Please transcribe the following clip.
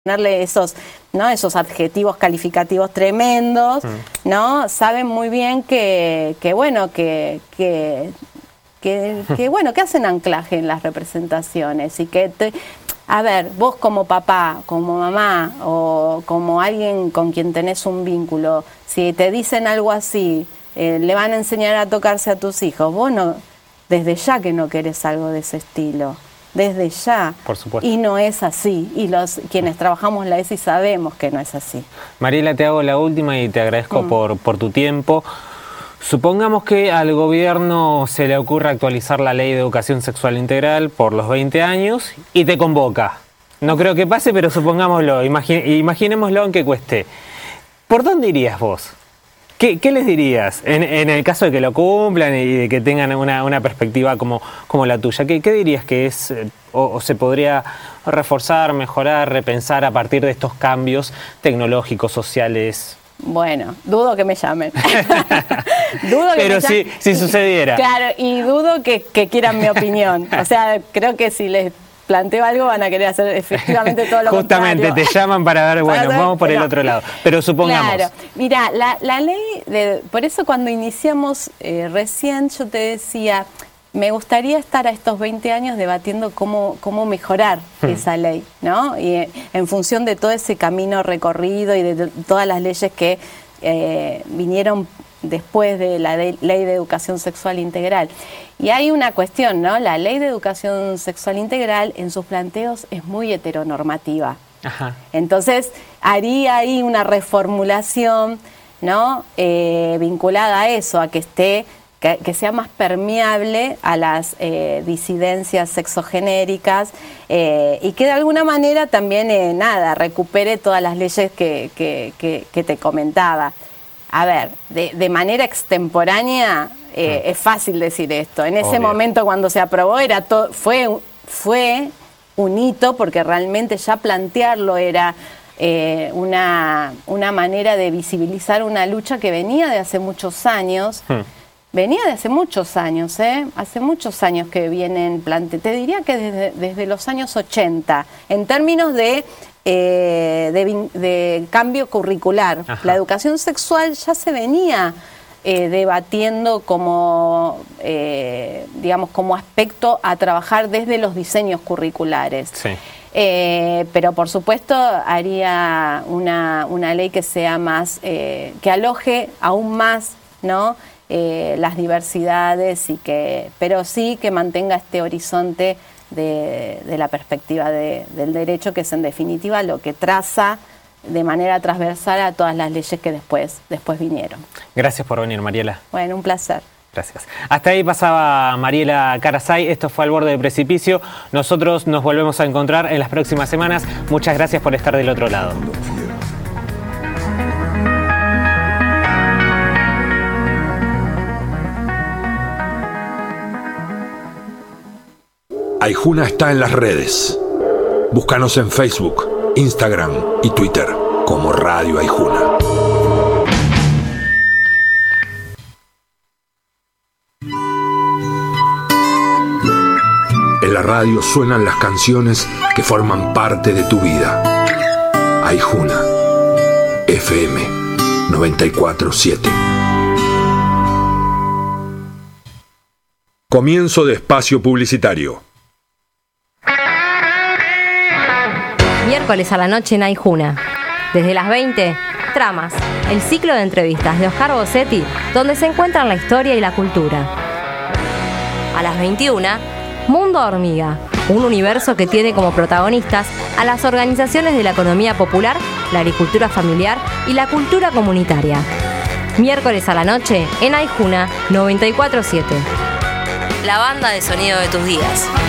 ponerle esos adjetivos calificativos tremendos, ¿no? Saben muy bien que hacen anclaje en las representaciones y que a ver, vos como papá, como mamá o como alguien con quien tenés un vínculo, si te dicen algo así, le van a enseñar a tocarse a tus hijos, vos no, desde ya que no querés algo de ese estilo. Desde ya. Por supuesto. Y no es así. Y quienes trabajamos la ESI sabemos que no es así. Mariela, te hago la última y te agradezco por tu tiempo. Supongamos que al gobierno se le ocurre actualizar la Ley de Educación Sexual Integral por los 20 años y te convoca. No creo que pase, pero supongámoslo, imaginémoslo aunque cueste. ¿Por dónde irías vos? ¿Qué les dirías en el caso de que lo cumplan y de que tengan una perspectiva como la tuya? ¿Qué dirías que es o se podría reforzar, mejorar, repensar a partir de estos cambios tecnológicos, sociales? Bueno, dudo que me llamen. Pero si sucediera. Claro, y dudo que quieran mi opinión. O sea, creo que si les planteo algo van a querer hacer efectivamente todo lo Justamente, contrario. te llaman para ver, bueno, vamos por el otro lado. Pero supongamos. Claro, mira, la ley, por eso cuando iniciamos recién yo te decía, me gustaría estar a estos 20 años debatiendo cómo mejorar esa ley, ¿no? Y en función de todo ese camino recorrido y de todas las leyes que vinieron después de la Ley de Educación Sexual Integral. Y hay una cuestión, ¿no? La Ley de Educación Sexual Integral en sus planteos es muy heteronormativa. Ajá. Entonces, haría ahí una reformulación, ¿no? Vinculada a eso, a que sea más permeable a las disidencias sexogenéricas y que de alguna manera también, recupere todas las leyes que te comentaba. A ver, de manera extemporánea es fácil decir esto. En ese momento cuando se aprobó fue un hito porque realmente ya plantearlo era una manera de visibilizar una lucha que venía de hace muchos años. Venía de hace muchos años, hace muchos años que vienen te diría que desde los años 80, en términos de cambio curricular. Ajá. La educación sexual ya se venía debatiendo como aspecto a trabajar desde los diseños curriculares. Sí. Pero por supuesto haría una ley que sea más, que aloje aún más, ¿no? Las diversidades pero sí que mantenga este horizonte de la perspectiva del derecho, que es en definitiva lo que traza de manera transversal a todas las leyes que después vinieron. Gracias por venir, Mariela. Bueno, un placer. Gracias. Hasta ahí pasaba Mariela Carasay. Esto fue Al Borde del Precipicio. Nosotros nos volvemos a encontrar en las próximas semanas. Muchas gracias por estar del otro lado. Aijuna está en las redes. Búscanos en Facebook, Instagram y Twitter como Radio Aijuna. En la radio suenan las canciones que forman parte de tu vida. Aijuna, FM 94.7. Comienzo de espacio publicitario. Miércoles a la noche en Aijuna. Desde las 20, Tramas, el ciclo de entrevistas de Oscar Bossetti, donde se encuentran la historia y la cultura. A las 21, Mundo Hormiga, un universo que tiene como protagonistas a las organizaciones de la economía popular, la agricultura familiar y la cultura comunitaria. Miércoles a la noche en Aijuna 94.7. La banda de sonido de tus días.